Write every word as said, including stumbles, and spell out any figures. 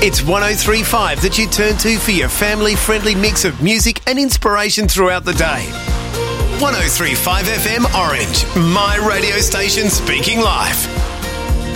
It's one oh three point five that you turn to for your family-friendly mix of music and inspiration throughout the day. one oh three point five F M Orange, my radio station speaking live.